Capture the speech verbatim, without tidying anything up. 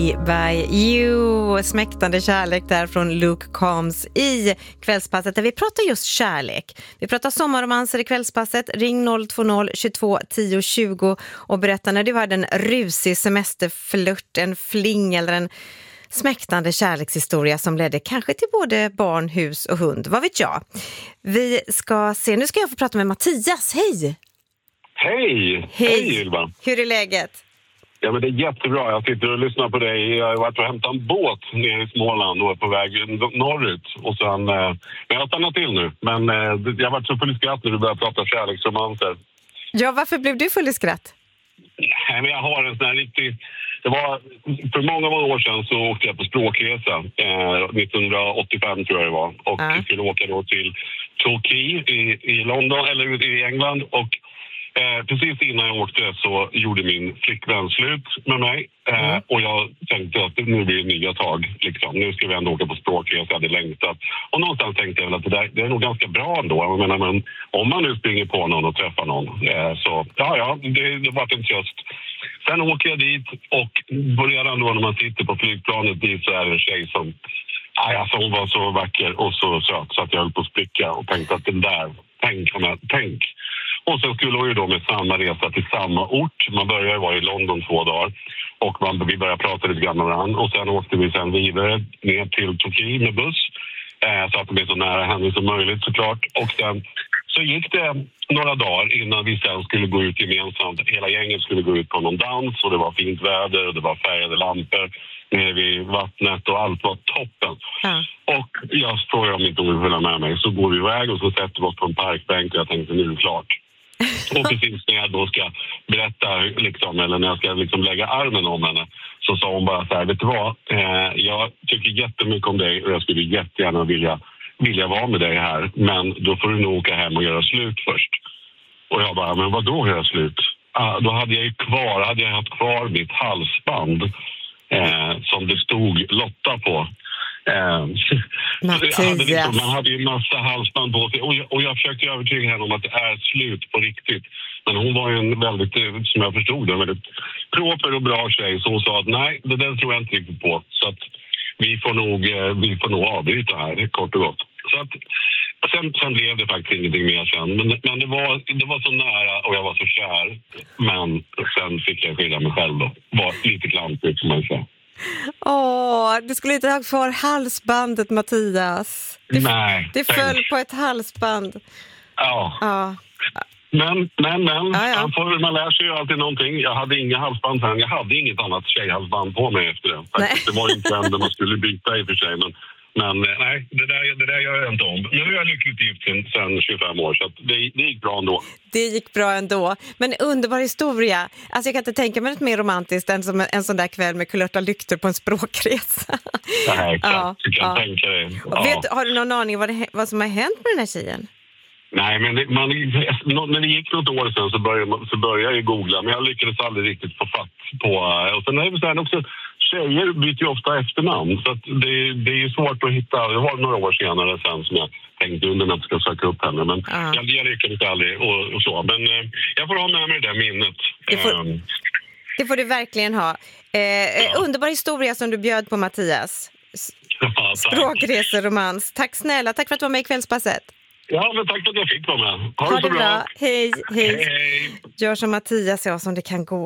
Me by You. Smäktande kärlek där från Luke Combs i Kvällspasset där vi pratar just kärlek. Vi pratar sommarromanser i Kvällspasset. Ring noll två noll tjugotvå tio tjugo och berätta när du hade en rusig semesterflört, en fling eller en smäktande kärlekshistoria som ledde kanske till både barn, hus och hund. Vad vet jag? Vi ska se, nu ska jag få prata med Mattias. Hej! Hej! Hej, Hej Ylva! Hur är läget? Ja, men det är jättebra. Jag sitter och lyssnar på dig. Jag har varit och hämtat en båt nere i Småland och är på väg norrut. Och sen, eh, men jag har stannat till nu. Men eh, jag har varit så full i skratt när du började prata kärleksromanser. Ja, varför blev du full i skratt? Nej, men jag har en sån här riktig... Det var, för många, många år sedan så åkte jag på språkresa. Eh, nittonhundraåttiofem tror jag det var. Och Ja. jag skulle åka då till Torquay i, i London, eller i England. Och Eh, precis innan jag åkte så gjorde min flickvän slut med mig. Eh, mm. Och jag tänkte att nu blir det nya tag. Liksom. Nu ska vi ändå åka på språkresa, jag hade längtat. Och någonstans tänkte jag väl att det, där, det är nog ganska bra ändå. Jag menar, men om man nu springer på någon och träffar någon. Eh, så ja, ja, det, det var en tröst. Sen åker jag dit och börjar då när man sitter på flygplanet dit så är det en tjej som... Aj, alltså hon var så vacker och så söt så att jag höll på att spricka och tänkte att den där, tänk, tänk. Och sen skulle hon ju då med samma resa till samma ort. Man började vara i London två dagar och man, vi började prata lite grann med varandra. Och sen åkte vi sen vidare ner till Torquay med buss. Eh, så att det blev så nära henne som möjligt såklart. Och sen så gick det några dagar innan vi sen skulle gå ut gemensamt. Hela gänget skulle gå ut på någon dans och det var fint väder och det var färgade lampor nere vid vattnet och allt var toppen. Ja. Och jag frågade om inte hon vill följa med mig. Så går vi iväg och så sätter vi oss på en parkbänk och jag tänkte nu är det klart. Och precis när jag då ska berätta liksom, eller när jag ska liksom lägga armen om henne så sa hon bara så här, vet du vad? Eh, jag tycker jättemycket om dig och jag skulle jättegärna vilja, vilja vara med dig här. Men då får du nog åka hem och göra slut först. Och jag bara, men vad då göra slut? Ah, då hade jag ju kvar, hade jag haft kvar mitt halsband eh, som det stod Lotta på. Eh, Mattias. hade liksom, man hade ju en massa halsband på sig och jag, och jag försökte övertyga henne om att det är slut på riktigt. Men hon var ju en väldigt, som jag förstod, en väldigt proper och bra tjej. Så hon sa att nej, det där tror jag inte riktigt på. Så att vi får nog, vi får nog avbryta här, kort och gott. Så att, sen, sen blev det faktiskt ingenting mer sen. Men, men det, var, det var så nära och jag var så kär. Men sen fick jag skilja mig själv då. Var lite klantigt som man säger. Åh, du skulle inte ha kvar halsbandet, Mattias. Det, Nej. det föll på ett halsband. Ja. Ja. Men, men, men. Ja, ja. Man, får, man lär sig ju alltid någonting. Jag hade inga halsband sen. Jag hade inget annat tjejhalsband på mig efter det. Faktiskt. Det var inte ändå man skulle byta i och för sig. Men, men nej, det där, det där gör jag inte om. Nu är jag lyckligt gift sen, sen tjugofem år så att det, det gick bra ändå. Det gick bra ändå. Men underbar historia. Alltså jag kan inte tänka mig något mer romantiskt än som en, en sån där kväll med kulörta lyktor på en språkresa. Nej, exakt. Ja, du kan ja. tänka dig. Ja. Vet, har du någon aning vad, det, vad som har hänt med den här tjejen? Nej, men det, man, när det gick något år sedan så började, man, så började jag googla. Men jag lyckades aldrig riktigt få fatt på... Och sen är det så här också... Tjejer byter ju ofta efternamn så att det, det är ju svårt att hitta. Det var några år senare sen som jag tänkte under att jag ska söka upp henne. Men uh-huh. jag, jag lyckades aldrig och, och så. Men eh, jag får ha med mig det där minnet. Det får, um, det får du verkligen ha. Eh, ja. Underbar historia som du bjöd på, Mattias. Ja, Språkreseromans. Tack snälla, tack för att du var med i Kvällspasset. Ja, men tack för att jag fick vara med. Ha, ha det så det bra. bra. Hej, hej. Hej, hej. Gör som Mattias, ja, som det kan gå.